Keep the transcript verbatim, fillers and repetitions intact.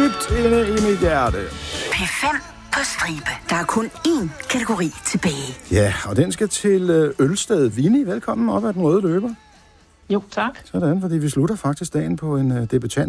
dybt inde i mit hjerte. P fem på stribe. Der er kun én kategori tilbage. Ja, og den skal til øh, Ølsted. Vinnie, velkommen op ad den røde løber. Jo, tak. Sådan, fordi vi slutter faktisk dagen på en øh, debutant.